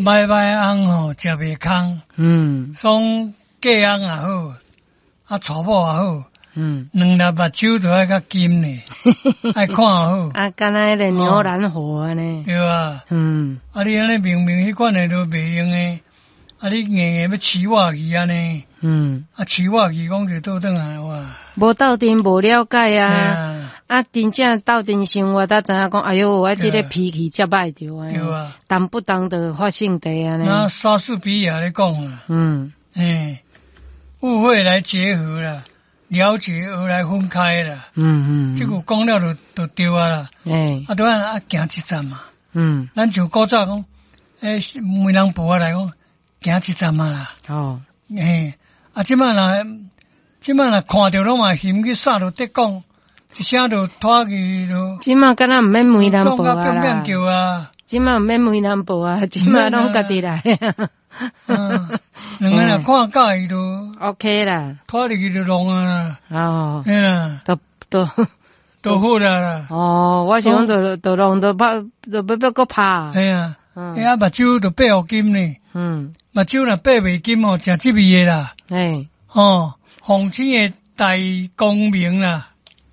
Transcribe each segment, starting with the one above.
买红吼食袂空，爽过红也好，啊娶某也好，两粒目睭都爱较金呢，爱看好。 啊，敢若迄个牛腩河安尼。 对啊，啊你安尼明明迄款诶都袂用诶，啊你硬硬要饲我去安尼，啊饲我去讲就倒转来哇。 无斗阵无了解啊，啊真正斗阵生活，才知影讲，哎哟，我即个脾气遮歹着啊， 对啊， 动不动就发性地安尼。 那莎士比亚咧讲啦，误会来结合啦，了解而来分开啦，这个讲了就对啊啦，啊都啊行一站嘛，咱就古早讲，媒人婆啊来讲，行一站嘛啦，啊即摆若看着拢嘛嫌去杀就得讲，一声就拖去就。 即摆敢若毋免媒人婆啊啦， 叫啊， 即摆毋免媒人婆啊，即摆拢家己来。 两个人看介意就 OK 啦， 拖入去就弄啊啦， 嘿啦， 都好啦。 我想就弄就拍，就要搁拍。 系啊，目睭就八互金呢，目睭若八袂金哦，诚滋味诶啦。红星诶大光明啦。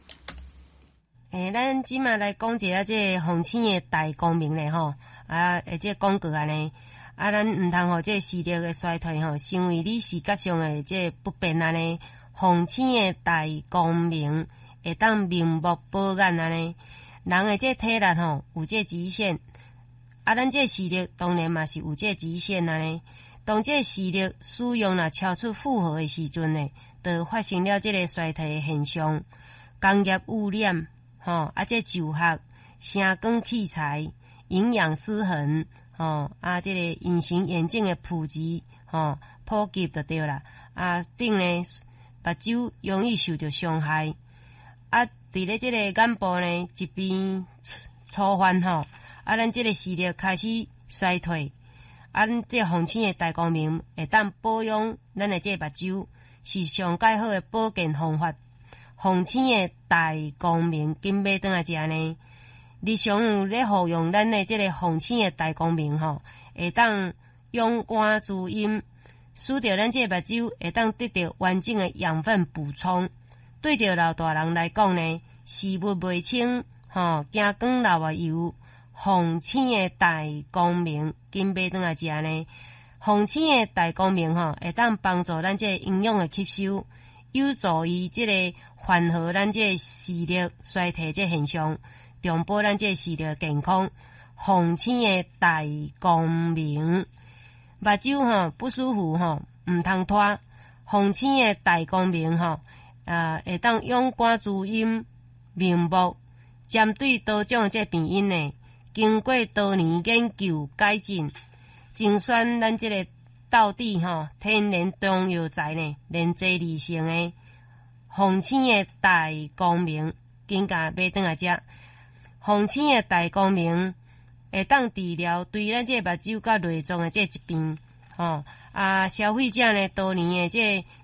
咱即马来讲一下这红星诶大光明咧吼，这广告安尼。咱毋通互这视力诶衰退吼，成为你视觉上诶这不便安尼。红星诶大光明会当明目保眼安尼。人诶这体力吼有这极限，咱这视力当然嘛是有这极限安尼。当这视力使用若超出负荷诶时阵呢，就发生了这个衰退诶现象。工业污染这就学、声光器材、营养失衡。这个隐形眼镜的普及，普及就对啦。顶呢，目睭容易受到伤害。伫咧这个眼部呢，一边粗犯咱这个视力开始衰退。咱这红星的大光明会当保养咱的这目睭，是上介好的保健方法。红星的大光明，紧买转来食呢。日常有咧服用咱的这个红星的大光明会当勇肝滋阴，使得咱这目睭会当得到完整的养分补充。对着老大人来讲呢，视物袂清惊光流啊油，红星的大光明紧买转来食呢。红星的大光明会当帮助咱这营养的吸收，有助于这个缓和咱这视力衰退这现象。重保咱这视力健康，红星的大光明，目睭不舒服毋通拖，红星的大光明会当勇肝滋阴明目，针对多种这病因呢，经过多年研究改进，精选咱这个道地天然中药材呢，连接而成的红星的大光明，紧甲买转来食。红星的大光明会当治疗对咱这目睭甲内脏的这疾病消费者呢多年的这